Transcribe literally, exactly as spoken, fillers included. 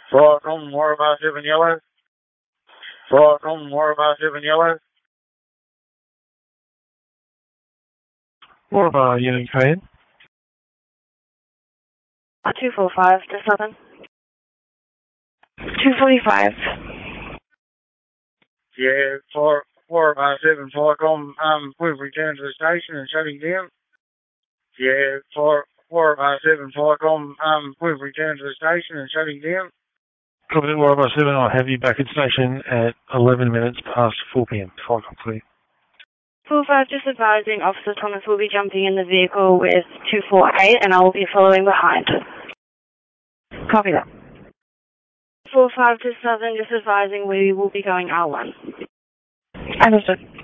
four from four five seven yellow. four from four five seven yellow. What about unit code? two four five to seven. two forty-five. Yeah, four four five seven four com. Um, we've returned to the station and shutting down. Yeah, four four five seven four com. Um, we've returned to the station and shutting down. Copy that, four five seven. I'll have you back at station at eleven minutes past four p m. Flight complete. four five, just advising Officer Thomas will be jumping in the vehicle with two four eight and I will be following behind. Copy that. four five to seven, just advising we will be going R one. Understood.